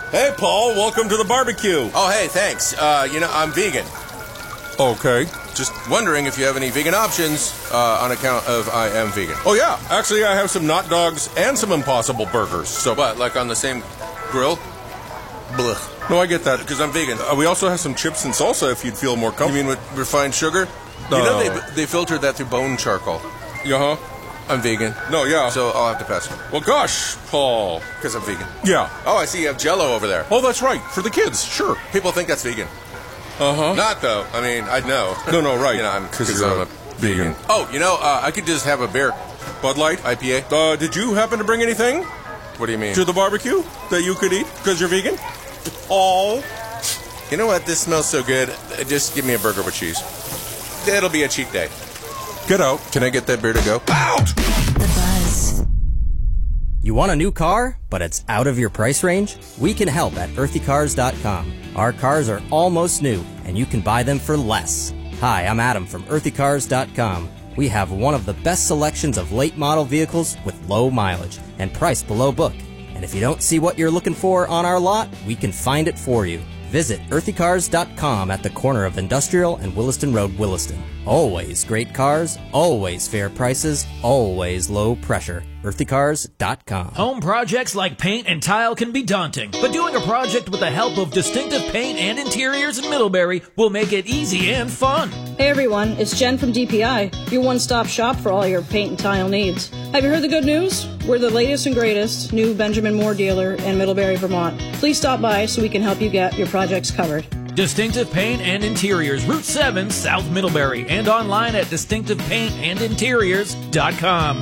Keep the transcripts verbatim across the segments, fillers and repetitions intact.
Hey, Paul, welcome to the barbecue. Oh, hey, thanks. Uh, you know, I'm vegan. Okay. Just wondering if you have any vegan options uh, on account of I am vegan. Oh, yeah. Actually, I have some Not Dogs and some Impossible Burgers. So what, like on the same grill? Blech. No, I get that. Because I'm vegan. Uh, we also have some chips and salsa if you'd feel more You comfortable. mean with refined sugar? No. You know they, they filtered that through bone charcoal. Uh-huh. I'm vegan. No, yeah. So I'll have to pass. Well, gosh, Paul. Because I'm vegan. Yeah. Oh, I see you have Jell-O over there. Oh, that's right. For the kids, sure. People think that's vegan. Uh-huh. Not, though. I mean, I'd know. No, no, right. You know, I'm, Because I'm you're a a vegan. Oh, you know, uh, I could just have a beer. Bud Light? I P A? Uh, did you happen to bring anything What do you mean? to the barbecue that you could eat because you're vegan? Oh. You know what? This smells so good. Uh, Just give me a burger with cheese. It'll be a cheat day. Get out. Can I get that beer to go? Out! The Buzz. You want a new car, but it's out of your price range? We can help at earthy cars dot com. Our cars are almost new, and you can buy them for less. Hi, I'm Adam from earthy cars dot com. We have one of the best selections of late model vehicles with low mileage and priced below book. And if you don't see what you're looking for on our lot, we can find it for you. Visit earthy cars dot com at the corner of Industrial and Williston Road, Williston. Always great cars, always fair prices, always low pressure. earthy cars dot com. Home projects like paint and tile can be daunting, but doing a project with the help of Distinctive Paint and Interiors in Middlebury will make it easy and fun. Hey everyone, it's Jen from D P I, your one-stop shop for all your paint and tile needs. Have you heard the good news? We're the latest and greatest new Benjamin Moore dealer in Middlebury, Vermont. Please stop by so we can help you get your projects covered. Distinctive Paint and Interiors, Route seven, South Middlebury, and online at distinctive paint and interiors dot com.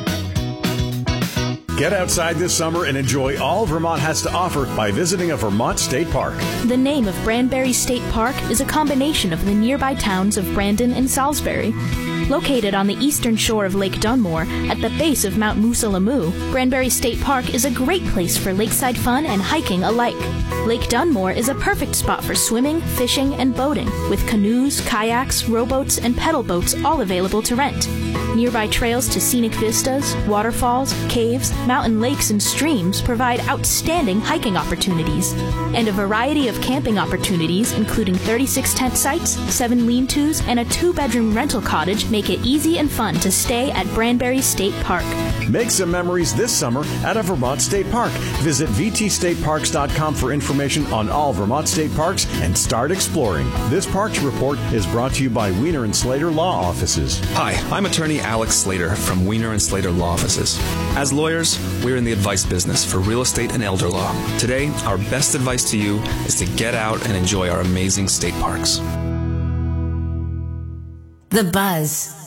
Get outside this summer and enjoy all Vermont has to offer by visiting a Vermont state park. The name of Branbury State Park is a combination of the nearby towns of Brandon and Salisbury. Located on the eastern shore of Lake Dunmore, at the base of Mount Musalamu, Branbury State Park is a great place for lakeside fun and hiking alike. Lake Dunmore is a perfect spot for swimming, fishing, and boating, with canoes, kayaks, rowboats, and pedal boats all available to rent. Nearby trails to scenic vistas, waterfalls, caves, mountain lakes, and streams provide outstanding hiking opportunities. And a variety of camping opportunities, including thirty-six tent sites, seven lean-tos, and a two-bedroom rental cottage, make it easy and fun to stay at Branbury State Park. Make some memories this summer at a Vermont state park. Visit v t state parks dot com for information on all Vermont state parks and start exploring. This Parks Report is brought to you by Wiener and Slater Law Offices. Hi, I'm attorney Alex Slater from Wiener and Slater Law Offices. As lawyers, we're in the advice business for real estate and elder law. Today, our best advice to you is to get out and enjoy our amazing state parks. The Buzz.